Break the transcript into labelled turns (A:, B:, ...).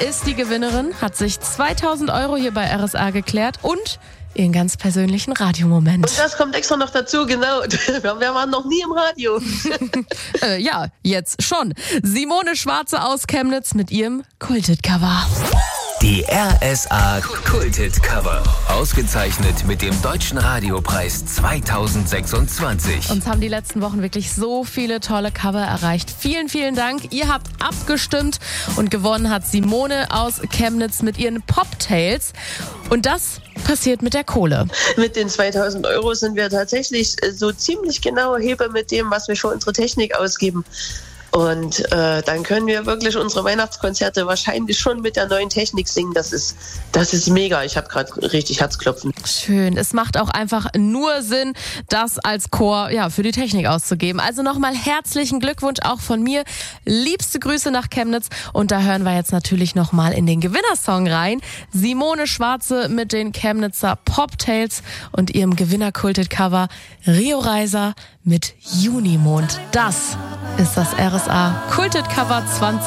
A: ist die Gewinnerin, hat sich 2.000 € hier bei RSA geklärt und ihren ganz persönlichen Radiomoment.
B: Und das kommt extra noch dazu, genau. Wir waren noch nie im Radio.
A: Ja, jetzt schon. Simone Schwarze aus Chemnitz mit ihrem Kultet-Cover.
C: Die RSA Kultet-Cover. Ausgezeichnet mit dem Deutschen Radiopreis 2026.
A: Uns haben die letzten Wochen wirklich so viele tolle Cover erreicht. Vielen, vielen Dank. Ihr habt abgestimmt und gewonnen hat Simone aus Chemnitz mit ihren Pop-Tails. Und das passiert mit der Kohle.
B: Mit den 2.000 € sind wir tatsächlich so ziemlich genau Heber mit dem, was wir für unsere Technik ausgeben. Und dann können wir wirklich unsere Weihnachtskonzerte wahrscheinlich schon mit der neuen Technik singen. Das ist mega. Ich habe gerade richtig Herzklopfen.
A: Schön. Es macht auch einfach nur Sinn, das als Chor für die Technik auszugeben. Also nochmal herzlichen Glückwunsch auch von mir. Liebste Grüße nach Chemnitz. Und da hören wir jetzt natürlich nochmal in den Gewinnersong rein. Simone Schwarze mit den Chemnitzer Pop-Tails und ihrem Gewinner-Kultet-Cover Rio Reiser mit Junimond. Das ist das RSA Kultet-Cover 20.